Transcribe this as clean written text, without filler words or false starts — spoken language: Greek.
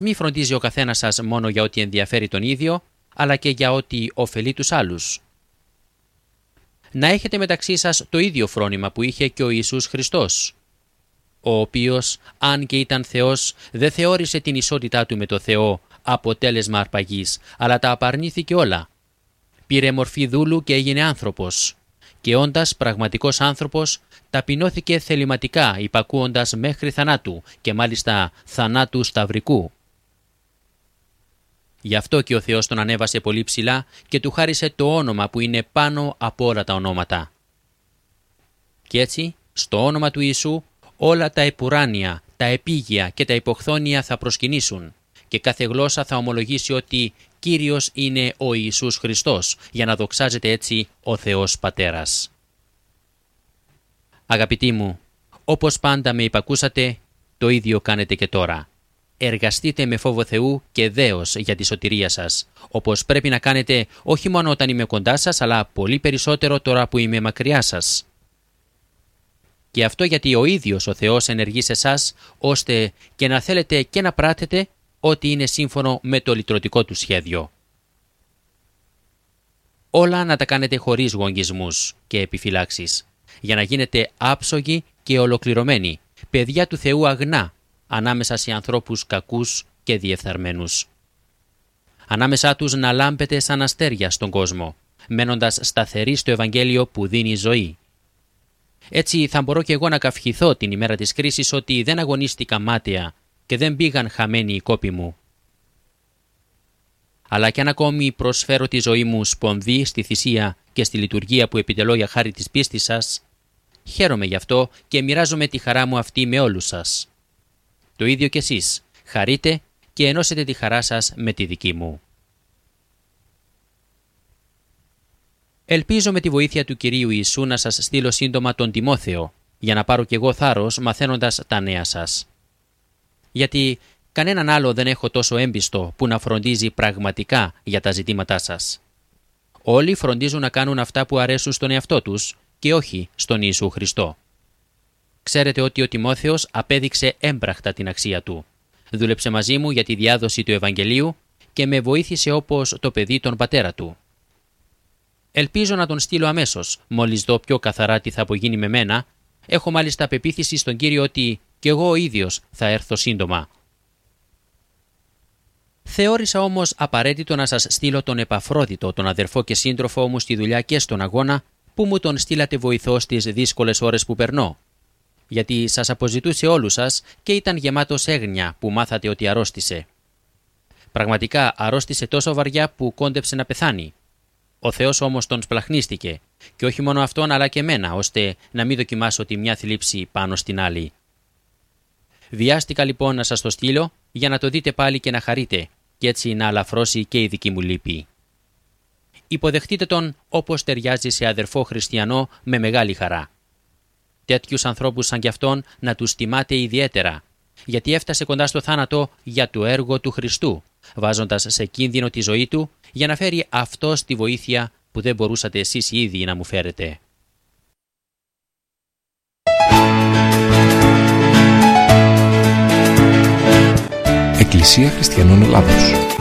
Μη φροντίζει ο καθένας σας μόνο για ό,τι ενδιαφέρει τον ίδιο, αλλά και για ό,τι ωφελεί τους άλλους. Να έχετε μεταξύ σας το ίδιο φρόνημα που είχε και ο Ιησούς Χριστός, ο οποίος, αν και ήταν Θεός, δεν θεώρησε την ισότητά του με το Θεό αποτέλεσμα αρπαγής, αλλά τα απαρνήθηκε όλα. Πήρε μορφή δούλου και έγινε άνθρωπος, και όντας πραγματικός άνθρωπος, ταπεινώθηκε θεληματικά, υπακούοντας μέχρι θανάτου, και μάλιστα θανάτου σταυρικού. Γι' αυτό και ο Θεός τον ανέβασε πολύ ψηλά και του χάρισε το όνομα που είναι πάνω από όλα τα ονόματα. Κι έτσι, στο όνομα του Ιησού, όλα τα επουράνια, τα επίγεια και τα υποχθόνια θα προσκυνήσουν και κάθε γλώσσα θα ομολογήσει ότι Κύριος είναι ο Ιησούς Χριστός, για να δοξάζεται έτσι ο Θεός Πατέρας. Αγαπητοί μου, όπως πάντα με υπακούσατε, το ίδιο κάνετε και τώρα. Εργαστείτε με φόβο Θεού και δέος για τη σωτηρία σας, όπως πρέπει να κάνετε όχι μόνο όταν είμαι κοντά σας, αλλά πολύ περισσότερο τώρα που είμαι μακριά σας. Και αυτό γιατί ο ίδιος ο Θεός ενεργεί σε εσάς, ώστε και να θέλετε και να πράτετε ό,τι είναι σύμφωνο με το λυτρωτικό του σχέδιο. Όλα να τα κάνετε χωρίς γογγισμούς και επιφυλάξεις, για να γίνετε άψογοι και ολοκληρωμένοι, παιδιά του Θεού αγνά, ανάμεσα σε ανθρώπους κακούς και διεφθαρμένους. Ανάμεσά τους να λάμπετε σαν αστέρια στον κόσμο, μένοντας σταθεροί στο Ευαγγέλιο που δίνει ζωή. Έτσι θα μπορώ και εγώ να καυχηθώ την ημέρα της κρίσης ότι δεν αγωνίστηκα μάταια και δεν πήγαν χαμένοι οι κόποι μου. Αλλά κι αν ακόμη προσφέρω τη ζωή μου σπονδί στη θυσία και στη λειτουργία που επιτελώ για χάρη της πίστης σας, χαίρομαι γι' αυτό και μοιράζομαι τη χαρά μου αυτή με όλους σας. Το ίδιο κι εσείς, χαρείτε και ενώσετε τη χαρά σας με τη δική μου. Ελπίζω με τη βοήθεια του Κυρίου Ιησού να σας στείλω σύντομα τον Τιμόθεο, για να πάρω κι εγώ θάρρος μαθαίνοντας τα νέα σας. Γιατί κανέναν άλλο δεν έχω τόσο έμπιστο που να φροντίζει πραγματικά για τα ζητήματά σας. Όλοι φροντίζουν να κάνουν αυτά που αρέσουν στον εαυτό τους και όχι στον Ιησού Χριστό. Ξέρετε ότι ο Τιμόθεος απέδειξε έμπραχτα την αξία του. Δούλεψε μαζί μου για τη διάδοση του Ευαγγελίου και με βοήθησε όπως το παιδί τον πατέρα του. Ελπίζω να τον στείλω αμέσως, μόλις δω πιο καθαρά τι θα απογίνει με μένα. Έχω μάλιστα πεποίθηση στον Κύριο ότι κι εγώ ο ίδιος θα έρθω σύντομα. Θεώρησα όμως απαραίτητο να σας στείλω τον Επαφρόδιτο, τον αδερφό και σύντροφό μου στη δουλειά και στον αγώνα, που μου τον στείλατε βοηθό στις δύσκολες ώρες που περνώ. Γιατί σας αποζητούσε όλους σας και ήταν γεμάτος έγνοια που μάθατε ότι αρρώστησε. Πραγματικά αρρώστησε τόσο βαριά που κόντεψε να πεθάνει. Ο Θεός όμως τον σπλαχνίστηκε, και όχι μόνο αυτόν αλλά και εμένα, ώστε να μην δοκιμάσω τη μια θλίψη πάνω στην άλλη. Βιάστηκα λοιπόν να σας το στείλω για να το δείτε πάλι και να χαρείτε, και έτσι να αλαφρώσει και η δική μου λύπη. Υποδεχτείτε τον όπως ταιριάζει σε αδερφό χριστιανό με μεγάλη χαρά. Τέτοιους ανθρώπους σαν κι αυτόν να τους τιμάτε ιδιαίτερα, γιατί έφτασε κοντά στο θάνατο για το έργο του Χριστού, βάζοντας σε κίνδυνο τη ζωή του για να φέρει αυτός τη βοήθεια που δεν μπορούσατε εσείς ήδη να μου φέρετε. Εκκλησία Χριστιανών Ελλάδος.